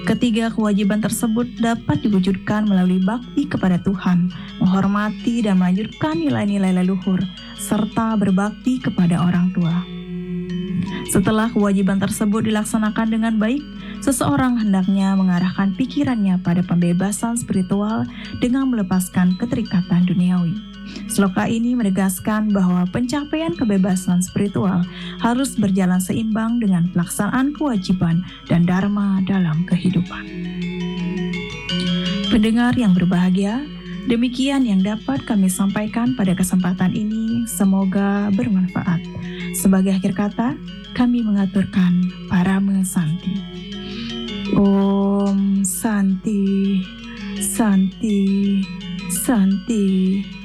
Ketiga kewajiban tersebut dapat diwujudkan melalui bakti kepada Tuhan, menghormati dan melanjutkan nilai-nilai leluhur, serta berbakti kepada orang tua. Setelah kewajiban tersebut dilaksanakan dengan baik, seseorang hendaknya mengarahkan pikirannya pada pembebasan spiritual dengan melepaskan keterikatan duniawi. Sloka ini menegaskan bahwa pencapaian kebebasan spiritual harus berjalan seimbang dengan pelaksanaan kewajiban dan dharma dalam kehidupan. Pendengar yang berbahagia, demikian yang dapat kami sampaikan pada kesempatan ini, semoga bermanfaat. Sebagai akhir kata, kami mengaturkan Parama Santi. Om Santi, Santi, Santi.